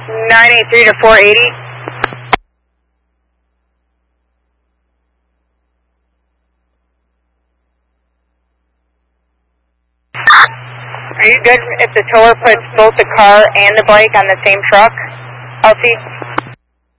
983 to 480. Are you good if the tower puts both the car and the bike on the same truck, Elsie?